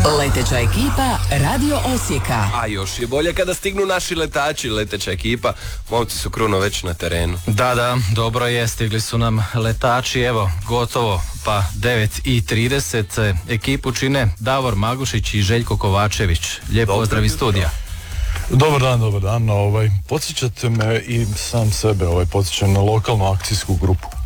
Leteća ekipa Radio Osijeka. A još je bolje kada stignu naši letači, leteća ekipa. Momci su Kruno već na terenu. Da, dobro je, stigli su nam letači, evo, gotovo, pa 9:30. Ekipu čine Davor Magušić i Željko Kovačević. Lijep pozdrav iz studija. Dobar dan. Podsjećate me i sam sebe, podsjećam na lokalnu akcijsku grupu.